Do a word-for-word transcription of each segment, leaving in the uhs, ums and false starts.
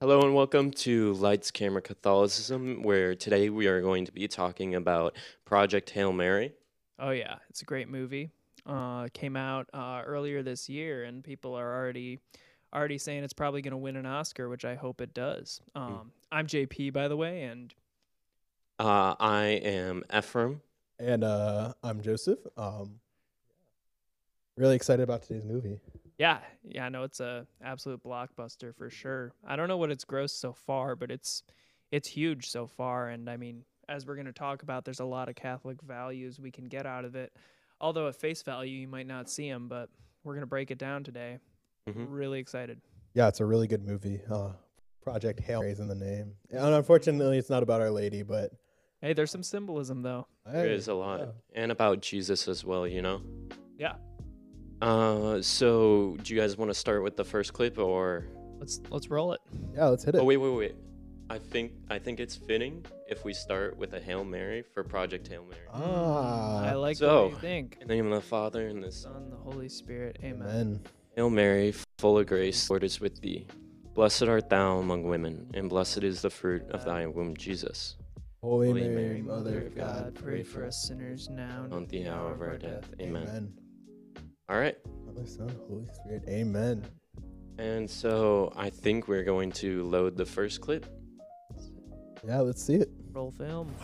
Hello and welcome to Lights Camera Catholicism, where today we are going to be talking about Project Hail Mary. Oh yeah, it's a great movie. Uh, came out uh, earlier this year, and people are already already saying it's probably going to win an Oscar, which I hope it does. Mm. Um, I'm J P, by the way, and Uh, I am Ephraim. And uh, I'm Joseph. Um, really excited about today's movie. yeah, yeah, no, it's a absolute blockbuster for sure. I don't know what it's grossed so far, but it's it's huge so far, and I mean, as we're going to talk about, there's a lot of Catholic values we can get out of it. Although at face value, you might not see them, but we're going to break it down today. Mhm. Really excited. Yeah, it's a really good movie. Uh, Project Hail Mary is in the name. And unfortunately, it's not about Our Lady, but Hey, there's some symbolism though. There hey, is a lot, yeah. and about Jesus as well, you know. Yeah. Uh, so do you guys want to start with the first clip, or? Let's let's roll it. Yeah, let's hit it. Oh wait, wait, wait. I think I think it's fitting if we start with a Hail Mary for Project Hail Mary. Ah, I like so- what you think. In the name of the Father and the Son. Son, the Holy Spirit. Amen. amen. Hail Mary, full of grace, the Lord is with thee. Blessed art thou among women, and blessed is the fruit of thy womb, Jesus. Holy, Holy Mary, Mary, Mother of God, pray for us sinners now and On the hour of our death. Amen. Amen. All right. Father, Son, Holy Spirit. Amen. And so I think we're going to load the first clip. Yeah, let's see it. Roll film.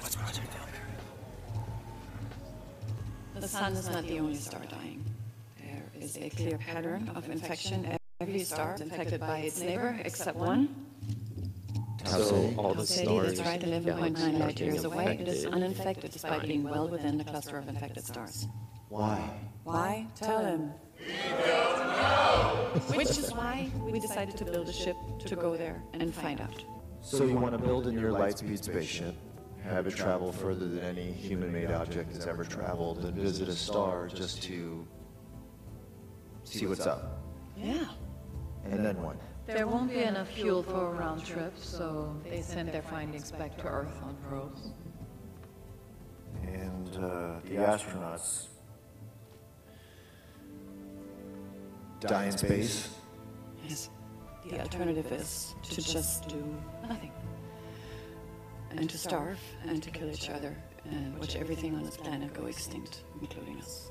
The sun is not the only star dying. There is a clear pattern of infection. Every star is infected by its neighbor except one. So all the Alcide stars is right eleven point galaxies nine are light being years away. It is affected. uninfected despite being well within the cluster of infected stars. Why? Why? Tell him. Which is why we decided to build a ship to go there and find out. So you want to build a near light-speed spaceship, have it travel further than any human-made object has ever traveled, and visit a star just to see what's up. Yeah. And then what? There won't be enough fuel for a round trip, so they send their findings back to Earth on probes. And uh, the astronauts die in space? Yes. The alternative is to just do nothing. And to starve and to kill each other and watch everything on this planet go extinct, including us.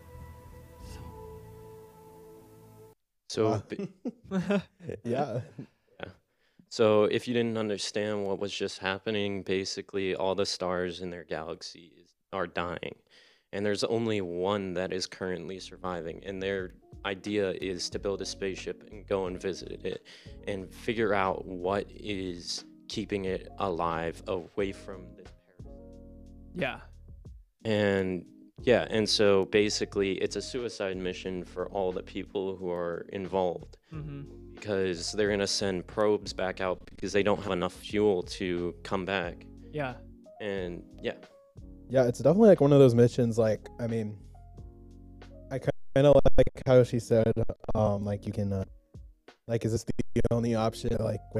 So, Wow. b- Yeah. so if you didn't understand what was just happening, basically all the stars in their galaxy is, are dying, and there's only one that is currently surviving. And their idea is to build a spaceship and go and visit it, and figure out what is keeping it alive away from this parasite. Yeah. And yeah, and so basically it's a suicide mission for all the people who are involved, Mm-hmm. because they're gonna send probes back out because they don't have enough fuel to come back. Yeah. And yeah, Yeah, it's definitely like one of those missions. Like, I mean, I kind of like how she said, um, like you can, uh, like, is this the only option? Like,